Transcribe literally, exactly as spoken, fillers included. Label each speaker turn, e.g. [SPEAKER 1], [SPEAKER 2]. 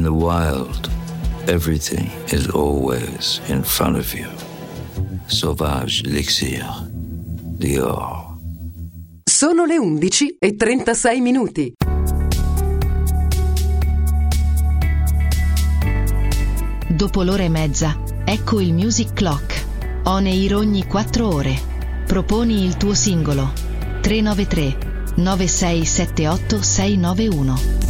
[SPEAKER 1] In the wild, everything is always in front of you. Sauvage Elixir, Dior.
[SPEAKER 2] Sono le undici e trentasei minuti.
[SPEAKER 3] Dopo l'ora e mezza, ecco il Music Clock. On air ogni quattro ore. Proponi il tuo singolo. tre nove tre nove sei sette otto sei nove uno.